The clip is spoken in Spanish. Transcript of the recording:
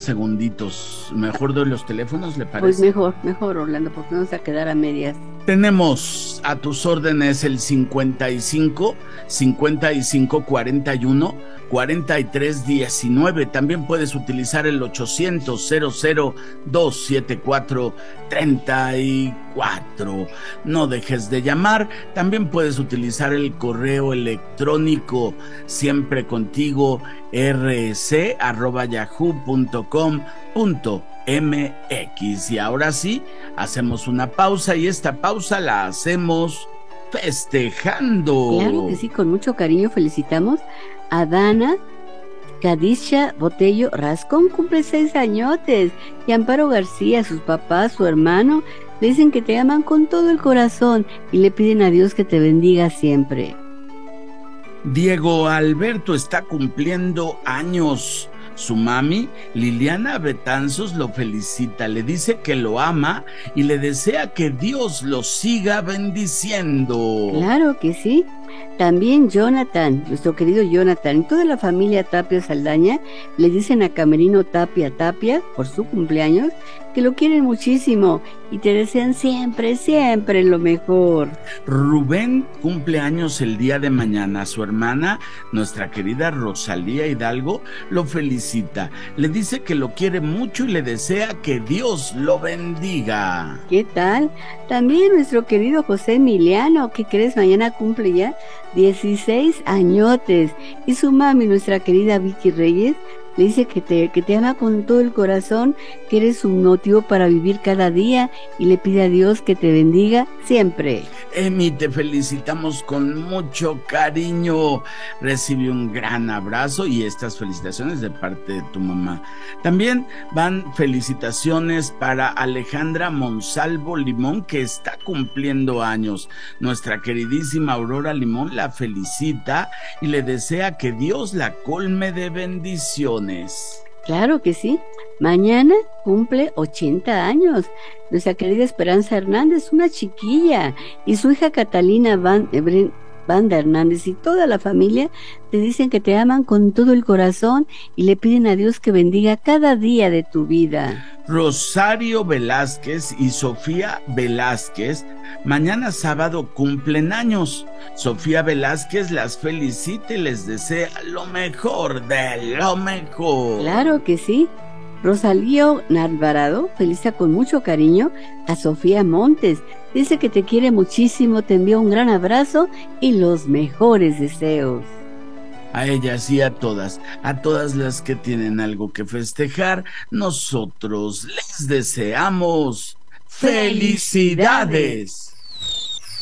segunditos. Mejor doy los teléfonos, ¿le parece? Pues mejor, Orlando, porque no vamos a quedar a medias. Tenemos a tus órdenes el 55 43 19. También puedes utilizar el 800 00 274 34. No dejes de llamar. También puedes utilizar el correo electrónico siempre contigo rc@yahoo.com.mx. Y ahora sí, hacemos una pausa, y esta pausa la hacemos festejando. Claro que sí, con mucho cariño felicitamos a Dana Cadisha Botello Rascón, cumple 6 añotes, y Amparo García, sus papás, su hermano, le dicen que te aman con todo el corazón y le piden a Dios que te bendiga siempre. Diego Alberto está cumpliendo años. Su mami, Liliana Betanzos, lo felicita, le dice que lo ama y le desea que Dios lo siga bendiciendo. Claro que sí. También Jonathan, nuestro querido Jonathan, y toda la familia Tapia Saldaña le dicen a Camerino Tapia por su cumpleaños que lo quieren muchísimo y te desean siempre lo mejor. Rubén cumple años el día de mañana. Su hermana, nuestra querida Rosalía Hidalgo, lo felicita. Le dice que lo quiere mucho y le desea que Dios lo bendiga. ¿Qué tal? También nuestro querido José Emiliano, ¿qué crees? Mañana cumple ya 16 añotes. Y su mami, nuestra querida Vicky Reyes, le dice que te ama con todo el corazón, que eres un motivo para vivir cada día, y le pide a Dios que te bendiga siempre. Emi, te felicitamos con mucho cariño. Recibe un gran abrazo y estas felicitaciones de parte de tu mamá. También van felicitaciones para Alejandra Monsalvo Limón, que está cumpliendo años. Nuestra queridísima Aurora Limón la felicita y le desea que Dios la colme de bendiciones. Claro que sí. Mañana cumple 80 años nuestra querida Esperanza Hernández, una chiquilla, y su hija Catalina Banda Hernández y toda la familia te dicen que te aman con todo el corazón y le piden a Dios que bendiga cada día de tu vida. Rosario Velázquez y Sofía Velázquez mañana sábado cumplen años. Sofía Velázquez las felicita y les desea lo mejor de lo mejor. Claro que sí. Rosalío Alvarado felicita con mucho cariño a Sofía Montes. Dice que te quiere muchísimo, te envía un gran abrazo y los mejores deseos. A ellas y a todas las que tienen algo que festejar, nosotros les deseamos ¡felicidades!